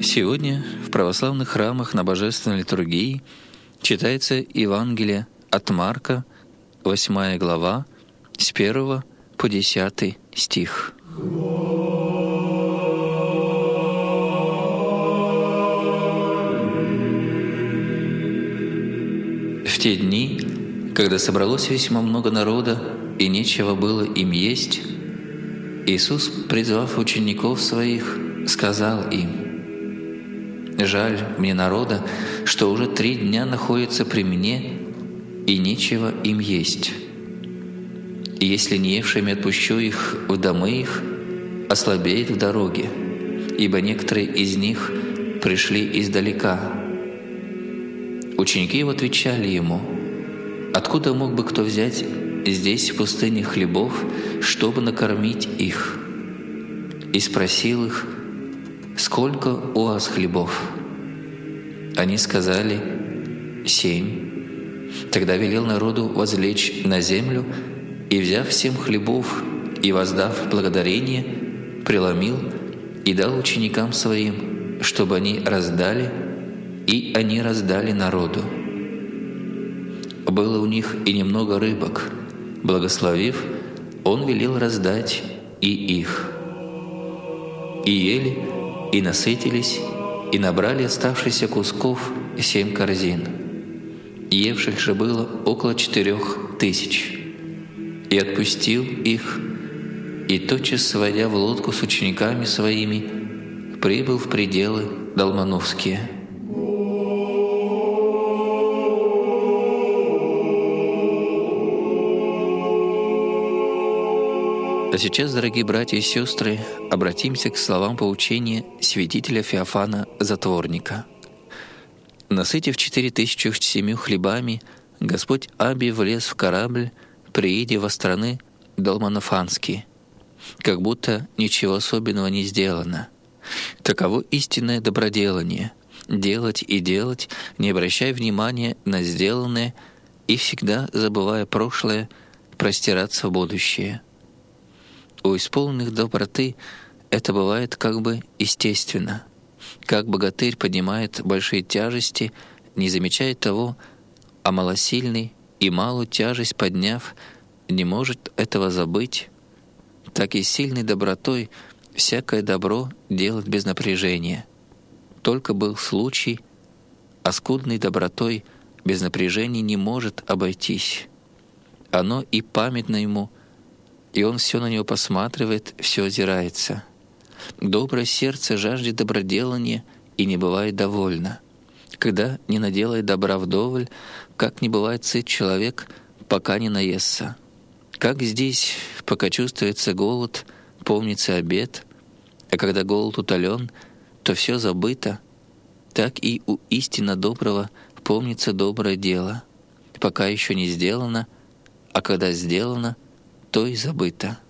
Сегодня в православных храмах на Божественной литургии читается Евангелие от Марка, 8 глава, с 1 по 10 стих. В те дни, когда собралось весьма много народа, и нечего было им есть, Иисус, призвав учеников Своих, сказал им: «Жаль мне народа, что уже 3 дня находятся при мне, и нечего им есть. И если не евшими отпущу их в домы их, ослабеет в дороге, ибо некоторые из них пришли издалека». Ученики его отвечали ему: «Откуда мог бы кто взять здесь в пустыне хлебов, чтобы накормить их?» И спросил их: «Сколько у вас хлебов?» Они сказали: 7. Тогда велел народу возлечь на землю, и, взяв 7 хлебов и воздав благодарение, преломил и дал ученикам Своим, чтобы они раздали, и они раздали народу. Было у них и немного рыбок. Благословив, Он велел раздать и их. И ели, и насытились, и набрали оставшихся кусков 7 корзин. Евших же было около 4000. И отпустил их, и тотчас, сводя в лодку с учениками Своими, прибыл в пределы Далмановские. А сейчас, дорогие братья и сестры, обратимся к словам поучения святителя Феофана Затворника. «Насытив 4007 хлебами, Господь Аби влез в корабль, приедя во страны Далманофанские, как будто ничего особенного не сделано. Таково истинное доброделание — делать и делать, не обращая внимания на сделанное и всегда, забывая прошлое, простираться в будущее. У исполненных доброты это бывает как бы естественно. Как богатырь поднимает большие тяжести, не замечая того, а малосильный, и малую тяжесть подняв, не может этого забыть, так и сильной добротой всякое добро делать без напряжения. Только был случай, а скудной добротой без напряжения не может обойтись. Оно и памятно ему, и он все на него посматривает, все озирается. Доброе сердце жаждет доброделания и не бывает довольно. Когда не наделает добра вдоволь, как не бывает сыт человек, пока не наестся. Как здесь, пока чувствуется голод, помнится обед, а когда голод утолен, то все забыто, так и у истинно доброго помнится доброе дело, пока еще не сделано, а когда сделано, то и забыто».